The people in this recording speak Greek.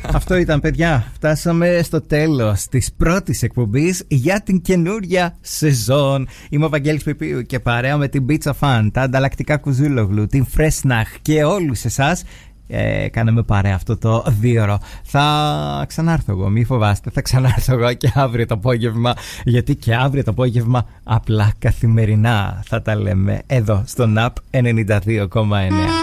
Αυτό ήταν, παιδιά. Φτάσαμε στο τέλος της πρώτης εκπομπής για την καινούρια σεζόν. Είμαι ο Βαγγέλης Πιπίου και παρέα με την Pizza Fan, τα ανταλλακτικά Κουζούλογλου, την Φρέσναχ και όλους εσάς. Κάναμε παρέα αυτό το 2ωρο. Θα ξανάρθω εγώ, μη φοβάστε. Θα ξανάρθω εγώ και αύριο το απόγευμα. Γιατί και αύριο το απόγευμα απλά καθημερινά θα τα λέμε εδώ στο NAP 92,9.